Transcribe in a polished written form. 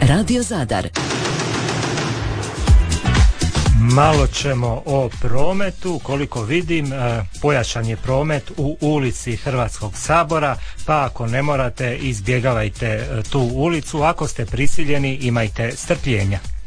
Radio Zadar. Malo ćemo o prometu. Koliko vidim, pojačan je promet u ulici Hrvatskog sabora, pa ako ne morate, izbjegavajte tu ulicu. Ako ste prisiljeni, imajte strpljenja.